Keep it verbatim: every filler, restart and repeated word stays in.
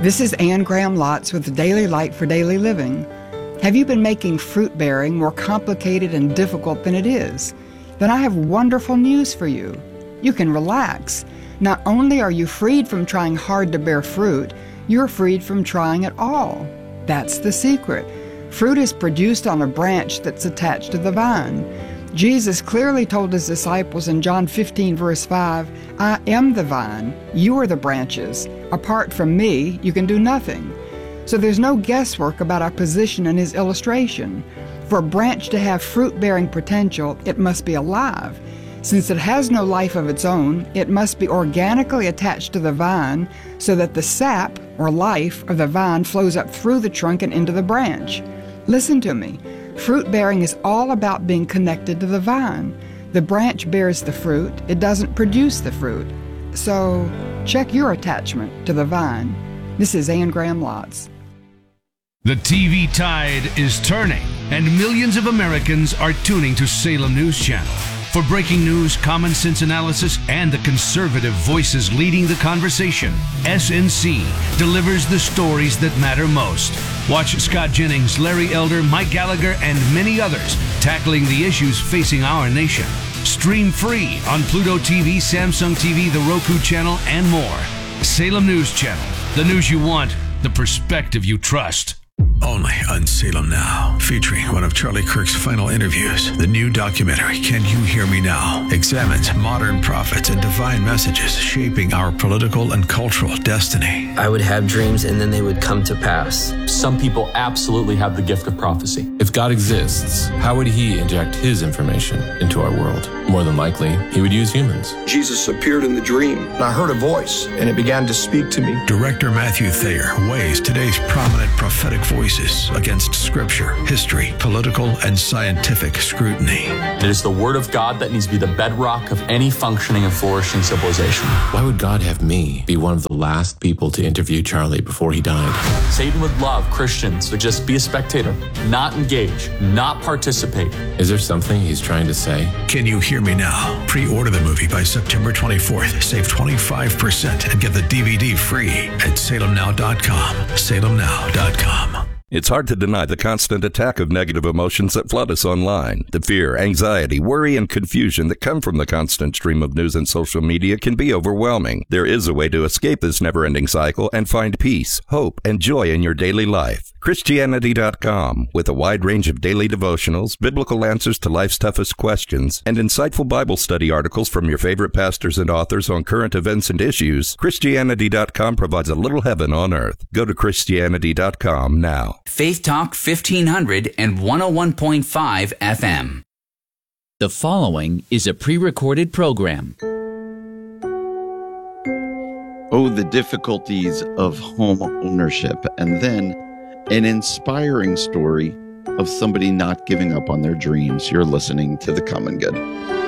This is Anne Graham Lotz with the Daily Light for Daily Living. Have you been making fruit bearing more complicated and difficult than it is? Then I have wonderful news for you. You can relax. Not only are you freed from trying hard to bear fruit, you're freed from trying at all. That's the secret. Fruit is produced on a branch that's attached to the vine. Jesus clearly told his disciples in John fifteen, verse five, I am the vine, you are the branches. Apart from me, you can do nothing. So there's no guesswork about our position in his illustration. For a branch to have fruit-bearing potential, it must be alive. Since it has no life of its own, it must be organically attached to the vine so that the sap, or life, of the vine flows up through the trunk and into the branch. Listen to me. Fruit-bearing is all about being connected to the vine. The branch bears the fruit. It doesn't produce the fruit. So check your attachment to the vine. This is Anne Graham Lotz. The T V tide is turning, and millions of Americans are tuning to Salem News Channel. For breaking news, common sense analysis, and the conservative voices leading the conversation, S N C delivers the stories that matter most. Watch Scott Jennings, Larry Elder, Mike Gallagher, and many others tackling the issues facing our nation. Stream free on Pluto T V, Samsung T V, the Roku channel, and more. Salem News Channel. The news you want, the perspective you trust. Only on Salem Now, featuring one of Charlie Kirk's final interviews. The new documentary, Can You Hear Me Now?, examines modern prophets and divine messages shaping our political and cultural destiny. I would have dreams and then they would come to pass. Some people absolutely have the gift of prophecy. If God exists, how would he inject his information into our world? More than likely, he would use humans. Jesus appeared in the dream, and I heard a voice, and it began to speak to me. Director Matthew Thayer weighs today's prominent prophetic voices against scripture, history, political, and scientific scrutiny. It is the word of God that needs to be the bedrock of any functioning and flourishing civilization. Why would God have me be one of the last people to interview Charlie before he died? Satan would love Christians to just be a spectator, not engage, not participate. Is there something he's trying to say? Can You Hear Me Now? Pre-order the movie by September twenty-fourth. Save twenty-five percent and get the D V D free at salem now dot com. salem now dot com. It's hard to deny the constant attack of negative emotions that flood us online. The fear, anxiety, worry, and confusion that come from the constant stream of news and social media can be overwhelming. There is a way to escape this never-ending cycle and find peace, hope, and joy in your daily life. Christianity dot com, with a wide range of daily devotionals, biblical answers to life's toughest questions, and insightful Bible study articles from your favorite pastors and authors on current events and issues, Christianity dot com provides a little heaven on earth. Go to Christianity dot com now. Faith Talk fifteen hundred and one oh one point five F M. The following is a pre-recorded program. Oh, the difficulties of home ownership, and then an inspiring story of somebody not giving up on their dreams. You're listening to The Common Good.